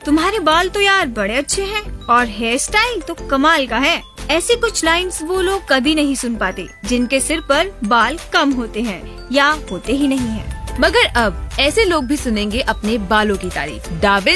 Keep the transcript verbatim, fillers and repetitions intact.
तुम्हारे बाल तो यार बड़े अच्छे हैं और हेयर स्टाइल तो कमाल का है। ऐसी कुछ लाइन्स वो लोग कभी नहीं सुन पाते जिनके सिर पर बाल कम होते हैं या होते ही नहीं हैं। मगर अब ऐसे लोग भी सुनेंगे अपने बालों की तारीफ। डार्विन